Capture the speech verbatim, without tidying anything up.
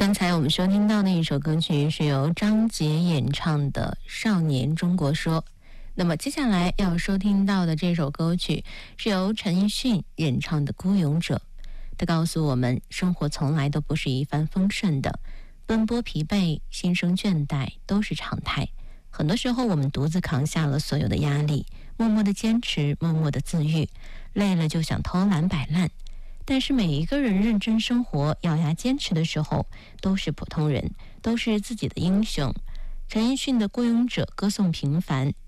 刚才我们收听到的一首歌曲是由张杰演唱的《少年中国说》。那么接下来要收听到的这首歌曲是由陈奕迅演唱的《孤勇者》。他告诉我们，生活从来都不是一帆风顺的，奔波疲惫、心生倦怠都是常态。很多时候我们独自扛下了所有的压力，默默的坚持，默默的自愈，累了就想偷懒摆烂。但是每一个人认真生活、咬牙坚持的时候，都是普通人，都是自己的英雄。陈奕迅的《孤勇者》歌颂平凡，